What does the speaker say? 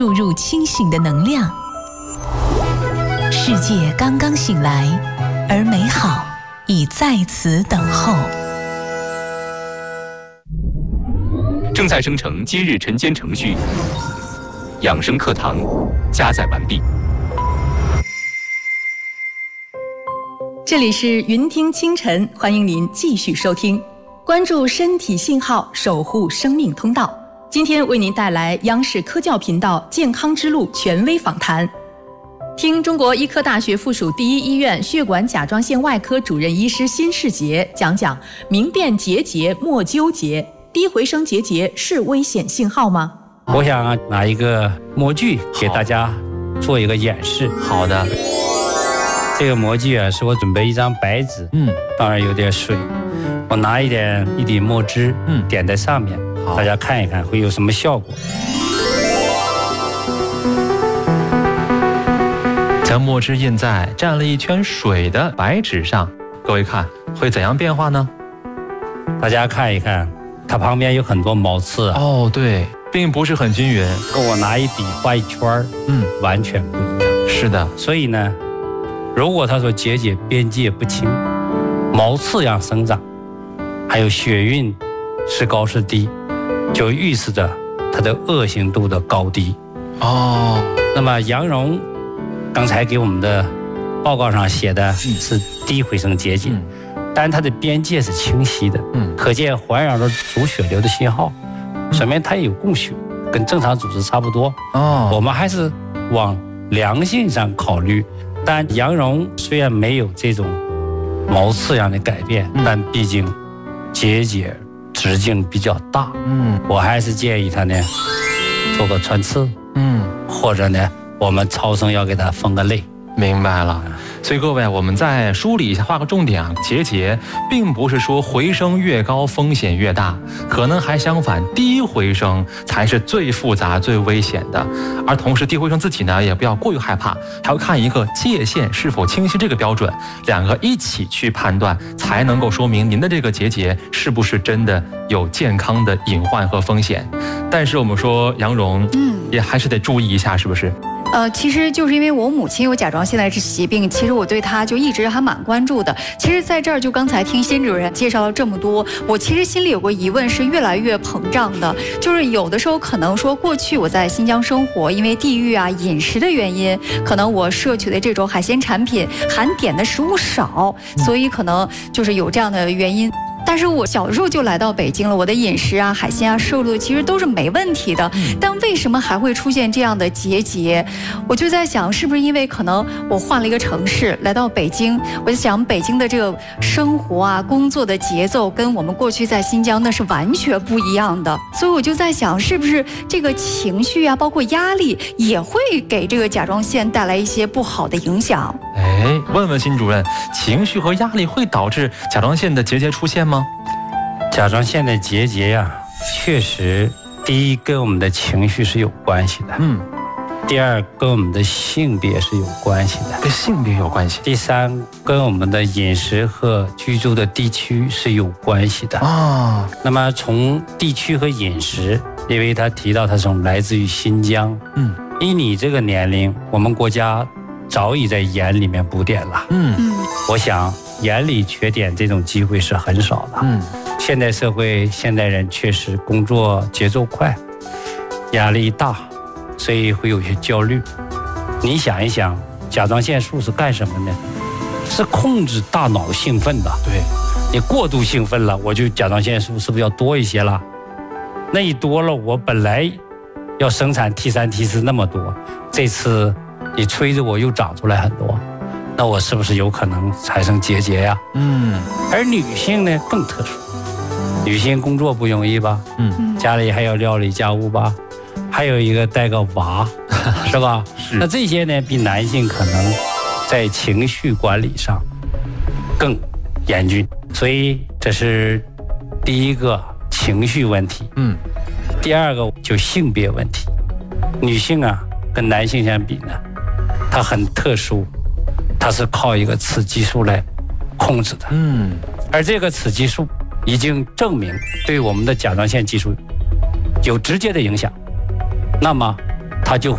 注入清醒的能量。世界刚刚醒来，而美好已在此等候。 正在生成今日晨间程序，养生课堂加载完毕。 这里是云听清晨，欢迎您继续收听，关注身体信号，守护生命通道。今天为您带来央视科教频道健康之路权威访谈，听中国医科大学附属第一医院血管甲状腺外科主任医师辛世杰讲讲明辨结节莫纠结，低回声结节是危险信号吗？ 我想拿一个模具给大家做一个演示。 好的。 这个模具是我准备一张白纸，当然有点水，我拿一滴墨汁，点在上面，大家看一看会有什么效果。 将墨汁印在蘸了一圈水的白纸上，各位看会怎样变化呢？ 大家看一看，它旁边有很多毛刺哦，对，并不是很均匀， 跟我拿一笔画一圈，完全不一样。 是的， 所以呢，如果他说结节边界不清，毛刺样生长，还有血晕是高是低，就预示着它的恶性度的高低。那么杨蓉刚才给我们的报告上写的是低回声结节，但它的边界是清晰的，可见环绕着主血流的信号，说明它也有供血，跟正常组织差不多。我们还是往良性上考虑。但杨蓉虽然没有这种毛刺样的改变，但毕竟结节直径比较大，我还是建议他呢做个穿刺，或者呢我们超声要给他分个类。 明白了。所以各位，我们再梳理一下，画个重点啊。结节并不是说回声越高风险越大，可能还相反，低回声才是最复杂最危险的。而同时低回声自己呢也不要过于害怕，还要看一个界限是否清晰这个标准，两个一起去判断，才能够说明您的这个结节是不是真的有健康的隐患和风险。但是我们说杨蓉也还是得注意一下，是不是？ 其实就是因为我母亲有甲状腺的疾病，其实我对她就一直还蛮关注的。其实在这儿就刚才听辛主任介绍了这么多，我其实心里有个疑问是越来越膨胀的，就是有的时候可能说过去我在新疆生活，因为地域啊饮食的原因，可能我摄取的这种海鲜产品含碘的食物少，所以可能就是有这样的原因。但是我小时候就来到北京了，我的饮食啊、海鲜啊摄入其实都是没问题的，但为什么还会出现这样的结节？我就在想，是不是因为可能我换了一个城市，来到北京，我就想北京的这个生活啊、工作的节奏跟我们过去在新疆那是完全不一样的，所以我就在想，是不是这个情绪啊，包括压力也会给这个甲状腺带来一些不好的影响？ 问问辛主任，情绪和压力会导致甲状腺的结节出现吗？ 甲状腺的结节呀，确实，第一跟我们的情绪是有关系的，第二跟我们的性别是有关系的， 跟性别有关系。 第三跟我们的饮食和居住的地区是有关系的。那么从地区和饮食，因为他提到他从来自于新疆，以你这个年龄，我们国家早已在盐里面补碘了，我想盐里缺碘这种机会是很少的。现代社会现代人确实工作节奏快，压力大，所以会有些焦虑。你想一想，甲状腺素是干什么呢？是控制大脑兴奋的。 对， 你过度兴奋了，我就甲状腺素是不是要多一些了？那一多了，我本来要生产 T3、T4 那么多，这次你催着我又长出来很多，那我是不是有可能产生结节呀？而女性呢更特殊，女性工作不容易吧？家里还要料理家务吧，还有一个带个娃，是吧？那这些呢，比男性可能在情绪管理上更严峻，所以这是第一个情绪问题。第二个就性别问题，女性啊跟男性相比呢，它很特殊，它是靠一个雌激素来控制的。而这个雌激素已经证明对我们的甲状腺激素有直接的影响，那么它就会